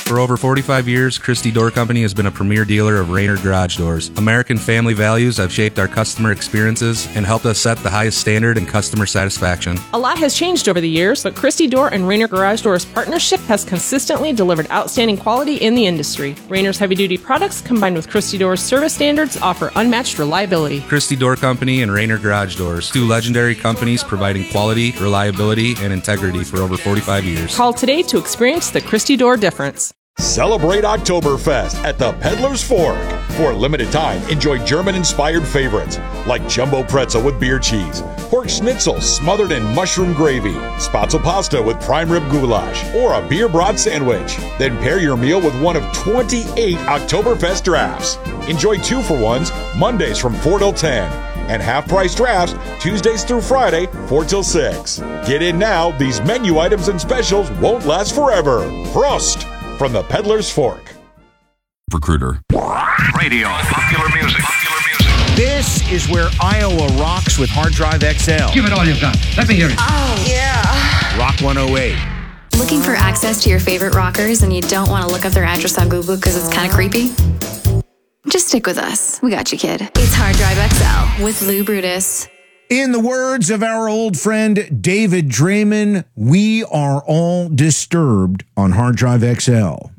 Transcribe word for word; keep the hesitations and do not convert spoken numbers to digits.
For over forty-five years, Christie Door Company has been a premier dealer of Rainer garage doors. American family values have shaped our customer experiences and helped us set the highest standard in customer satisfaction. A lot has changed over the years, but Christie Door and Rainer Garage Doors partnership has consistently delivered outstanding quality in the industry. Rainer's heavy-duty products combined with Christie Door's service standards offer unmatched reliability. Christie Door Company and Rainer Garage Doors, two legendary companies providing quality, reliability, and integrity for over forty-five years. Call today to experience the Christie Door difference. Celebrate Oktoberfest at the Peddler's Fork. For a limited time, enjoy German-inspired favorites like jumbo pretzel with beer cheese, pork schnitzel smothered in mushroom gravy, spatzel pasta with prime rib goulash, or a beer brat sandwich. Then pair your meal with one of twenty-eight Oktoberfest drafts. Enjoy two-for-ones Mondays from four till ten. And half-price drafts Tuesdays through Friday, four till six. Get in now. These menu items and specials won't last forever. Prost! From the Peddler's Fork. Recruiter. Radio. Popular music. Popular music. This is where Iowa rocks with Hard Drive X L. Give it all you've got. Let me hear it. Oh, yeah. Rock one oh eight. Looking for access to your favorite rockers and you don't want to look up their address on Google because it's kind of creepy? Just stick with us. We got you, kid. It's Hard Drive X L with Lou Brutus. In the words of our old friend David Draymond, we are all disturbed on Hard Drive X L.